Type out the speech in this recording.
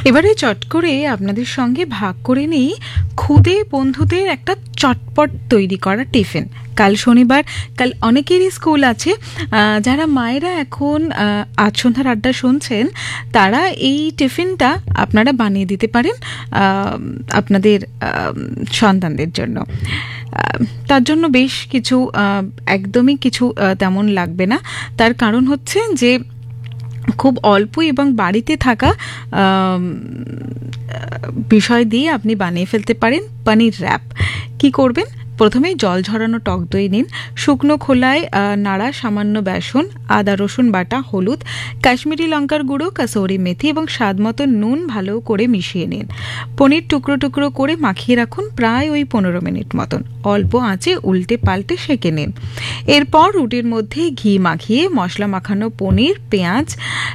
এবারে চট করে আপনাদের সঙ্গে ভাগ করে নিই খুদে বন্ধুদের একটা চটপট তৈরি করা টিফিন। কাল শনিবার, কাল অনেকেরই স্কুল আছে। যারা মায়েরা এখন আজ সন্ধ্যার আড্ডা শুনছেন, তারা এই টিফিনটা আপনারা বানিয়ে দিতে পারেন আপনাদের সন্তানদের জন্য। তার জন্য বেশ কিছু একদমই কিছু তেমন লাগবে না। তার কারণ হচ্ছে যে খুব অল্প এবং বাড়িতে থাকা বিষয় দিয়ে আপনি বানিয়ে ফেলতে পারেন পনির র্যাপ। কি করবেন? প্রথমেই জল ঝরানো টক দই নিন, শুকনো খোলায় নাড়া সামান্য বেসন, আদা রসুন বাটা, হলুদ, কাশ্মীরি লঙ্কার গুঁড়ো, কাসৌরি মেথি এবং স্বাদ মতো নুন ভালো করে মিশিয়ে নিন। পনির টুকরো টুকরো করে মাখিয়ে রাখুন প্রায় ওই 15 মিনিট মতন। অল্প আঁচে উল্টে পাল্টে সেঁকে নিন। এরপর রুটির মধ্যে ঘি মাখিয়ে মশলা মাখানো পনির, পেঁয়াজ,